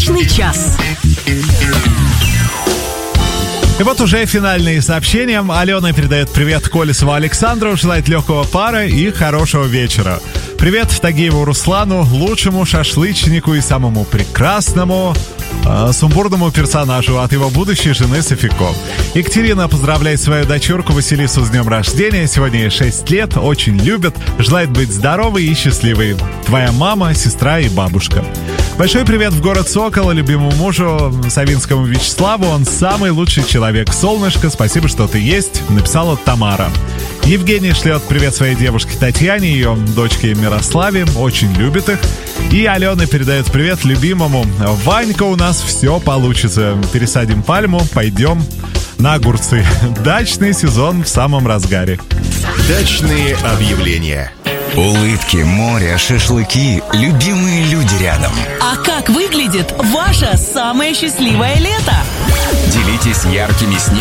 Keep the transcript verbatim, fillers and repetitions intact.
Дачный час. И вот уже финальные сообщения. Алена передает привет Колесову Александру, желает легкого пара и хорошего вечера. Привет Тагиеву Руслану, лучшему шашлычнику и самому прекрасному э, сумбурному персонажу от его будущей жены Софико. Екатерина поздравляет свою дочурку Василису с днем рождения. Сегодня ей шесть лет, очень любит, желает быть здоровой и счастливой. Твоя мама, сестра и бабушка. Большой привет в город Сокола, любимому мужу Савинскому Вячеславу. Он самый лучший человек. Солнышко, спасибо, что ты есть, написала Тамара. Евгений шлет привет своей девушке Татьяне, ее дочке Мирославе, очень любит их. И Алена передает привет любимому. Ванька, у нас все получится. Пересадим пальму, пойдем на огурцы. Дачный сезон в самом разгаре. Дачные объявления. Улыбки, море, шашлыки, любимые люди рядом. А как выглядит ваше самое счастливое лето? Делитесь яркими снимками